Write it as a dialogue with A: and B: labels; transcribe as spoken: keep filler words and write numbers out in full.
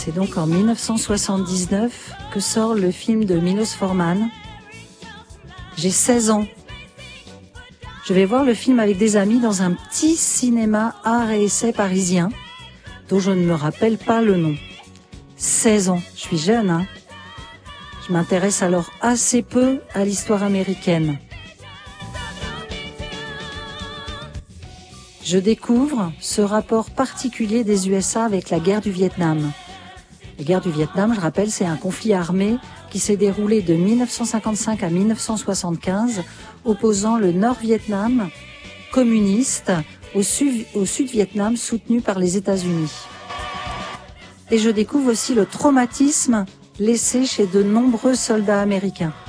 A: C'est donc en mille neuf cent soixante-dix-neuf que sort le film de Milos Forman. J'ai seize ans. Je vais voir le film avec des amis dans un petit cinéma art et essai parisien, dont je ne me rappelle pas le nom. seize ans, je suis jeune, hein. Je m'intéresse alors assez peu à l'histoire américaine. Je découvre ce rapport particulier des U S A avec la guerre du Vietnam. La guerre du Vietnam, je rappelle, c'est un conflit armé qui s'est déroulé de mille neuf cent cinquante-cinq à mille neuf cent soixante-quinze, opposant le Nord-Vietnam communiste au Sud, au Sud-Vietnam soutenu par les États-Unis. Et je découvre aussi le traumatisme laissé chez de nombreux soldats américains.